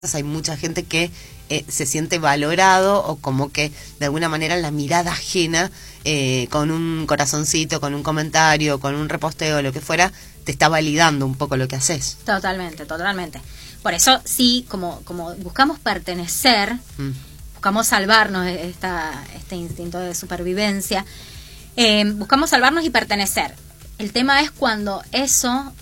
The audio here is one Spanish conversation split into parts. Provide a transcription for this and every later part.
hay mucha gente que se siente valorado o como que de alguna manera la mirada ajena, con un corazoncito, con un comentario, con un reposteo, lo que fuera, te está validando un poco lo que haces. Totalmente. Por eso sí, como buscamos pertenecer, buscamos salvarnos de este instinto de supervivencia, buscamos salvarnos y pertenecer. El tema es cuando eso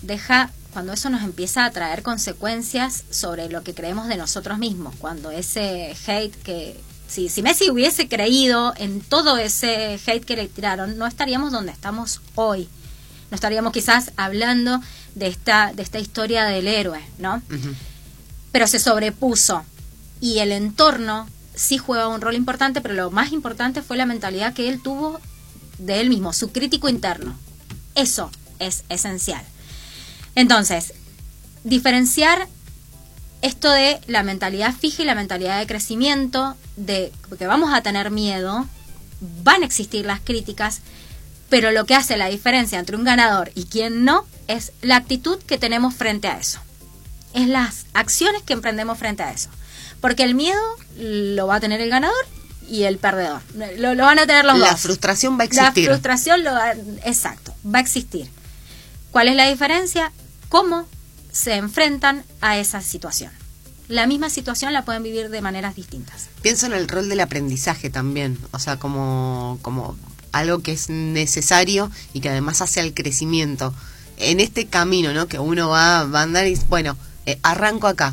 nos empieza a traer consecuencias sobre lo que creemos de nosotros mismos, cuando ese hate si Messi hubiese creído en todo ese hate que le tiraron, no estaríamos donde estamos hoy. No estaríamos quizás hablando de esta historia del héroe, ¿no? Uh-huh. Pero se sobrepuso. Y el entorno sí juega un rol importante, pero lo más importante fue la mentalidad que él tuvo de él mismo, su crítico interno. Eso es esencial. Entonces, diferenciar esto de la mentalidad fija y la mentalidad de crecimiento, de que vamos a tener miedo, van a existir las críticas, pero lo que hace la diferencia entre un ganador y quien no es la actitud que tenemos frente a eso. Es las acciones que emprendemos frente a eso. Porque el miedo lo va a tener el ganador y el perdedor. Lo van a tener los dos. La frustración va a existir. La frustración exacto, va a existir. ¿Cuál es la diferencia? ¿Cómo se enfrentan a esa situación? La misma situación la pueden vivir de maneras distintas. Pienso en el rol del aprendizaje también, o sea, como algo que es necesario y que además hace al crecimiento. En este camino, ¿no?, que uno va a andar y, bueno, arranco acá.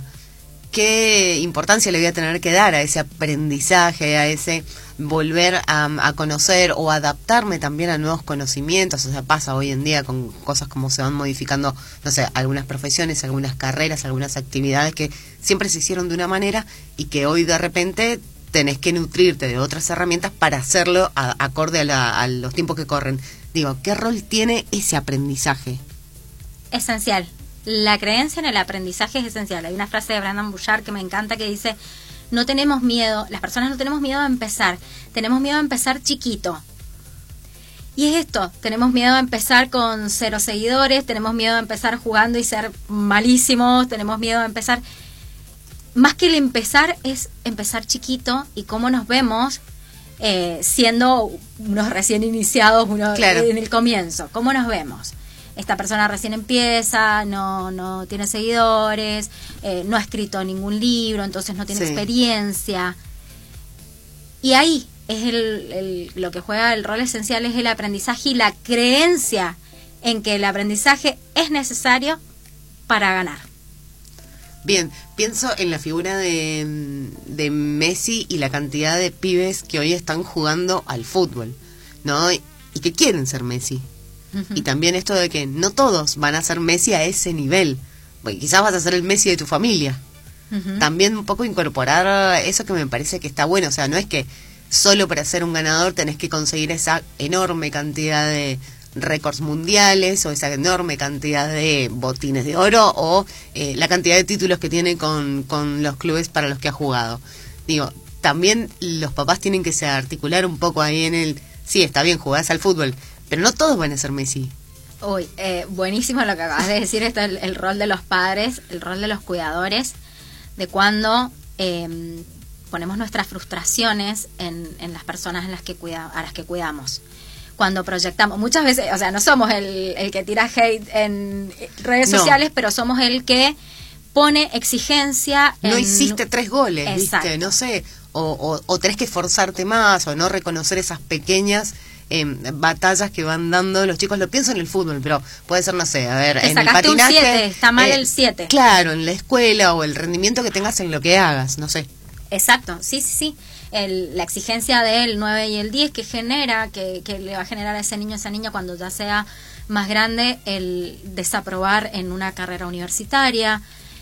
¿Qué importancia le voy a tener que dar a ese aprendizaje, a ese volver a conocer o adaptarme también a nuevos conocimientos? O sea, pasa hoy en día con cosas como se van modificando, no sé, algunas profesiones, algunas carreras, algunas actividades que siempre se hicieron de una manera y que hoy de repente tenés que nutrirte de otras herramientas para hacerlo acorde a los tiempos que corren. Digo, ¿qué rol tiene ese aprendizaje? Esencial. La creencia en el aprendizaje es esencial. Hay una frase de Brandon Burchard que me encanta que dice: no tenemos miedo, las personas no tenemos miedo a empezar, tenemos miedo a empezar chiquito. Y es esto, tenemos miedo a empezar con 0 seguidores, tenemos miedo a empezar jugando y ser malísimos, tenemos miedo a empezar... Más que el empezar es empezar chiquito y cómo nos vemos siendo unos recién iniciados, claro, en el comienzo. ¿Cómo nos vemos? Esta persona recién empieza, no tiene seguidores, no ha escrito ningún libro, entonces no tiene experiencia. Y ahí es lo que juega el rol esencial, es el aprendizaje y la creencia en que el aprendizaje es necesario para ganar. Bien, pienso en la figura de Messi y la cantidad de pibes que hoy están jugando al fútbol, ¿no? Y que quieren ser Messi. Y también esto de que no todos van a ser Messi a ese nivel, porque quizás vas a ser el Messi de tu familia. También un poco incorporar eso que me parece que está bueno, o sea, no es que solo para ser un ganador tenés que conseguir esa enorme cantidad de récords mundiales o esa enorme cantidad de botines de oro o la cantidad de títulos que tiene con los clubes para los que ha jugado. Digo, también los papás tienen que articular un poco ahí en el... Sí, está bien, jugás al fútbol, pero no todos van a ser Messi. Uy, buenísimo lo que acabas de decir. Esto es el rol de los padres, el rol de los cuidadores, de cuando ponemos nuestras frustraciones en las personas a las que cuidamos. Cuando proyectamos, muchas veces, o sea, no somos el que tira hate en redes sociales, pero somos el que pone exigencia. No hiciste 3 goles, exacto, ¿viste? No sé, o tenés que esforzarte más, o no reconocer esas pequeñas batallas que van dando los chicos. Lo pienso en el fútbol, pero puede ser, no sé, a ver, en el patinaje, un 7, está mal el 7. Claro, en la escuela o el rendimiento que tengas en lo que hagas, no sé. Exacto, sí. La exigencia del 9 y el 10 que genera, que le va a generar a ese niño, a esa niña cuando ya sea más grande, el desaprobar en una carrera universitaria.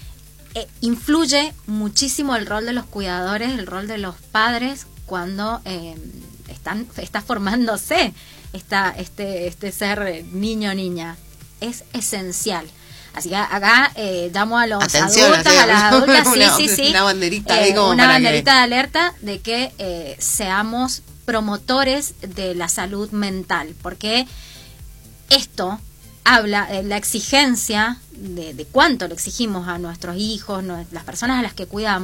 Influye muchísimo el rol de los cuidadores, el rol de los padres cuando está formándose este ser niño o niña. Es esencial. Así que acá llamo a los adultos, a las adultas, sí. Una banderita ahí como una banderita de alerta de que seamos promotores de la salud mental, porque esto habla de la exigencia de cuánto le exigimos a nuestros hijos, las personas a las que cuidamos.